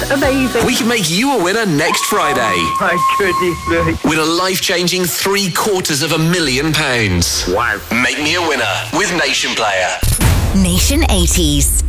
Amazing. We can make you a winner next Friday. My goodness me. Win a life-changing £750,000. Wow. Make me a winner with Nation Player. Nation 80s.